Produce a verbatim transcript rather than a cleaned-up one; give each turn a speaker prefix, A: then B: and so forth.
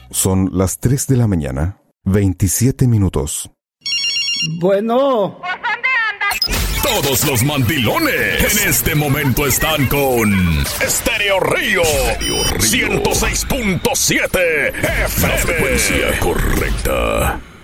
A: Son las tres de la mañana, veintisiete minutos.
B: Bueno.
C: Todos los mandilones en este momento están con Estéreo Río, ciento seis punto siete F M. La frecuencia correcta.